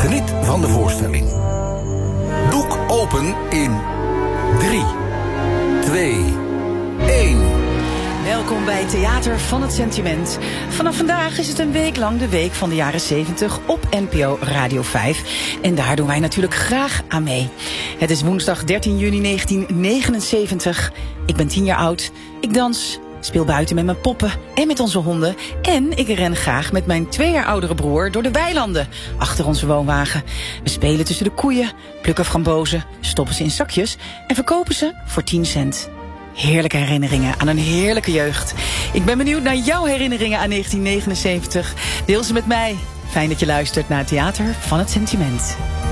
Geniet van de voorstelling. Doek open in 3, 2, 1... Welkom bij Theater van het Sentiment. Vanaf vandaag is het een week lang de week van de jaren 70 op NPO Radio 5. En daar doen wij natuurlijk graag aan mee. Het is woensdag 13 juni 1979. Ik ben 10 jaar oud. Ik dans, speel buiten met mijn poppen en met onze honden. En ik ren graag met mijn 2 jaar oudere broer door de weilanden achter onze woonwagen. We spelen tussen de koeien, plukken frambozen, stoppen ze in zakjes en verkopen ze voor 10 cent. Heerlijke herinneringen aan een heerlijke jeugd. Ik ben benieuwd naar jouw herinneringen aan 1979. Deel ze met mij. Fijn dat je luistert naar Theater van het Sentiment.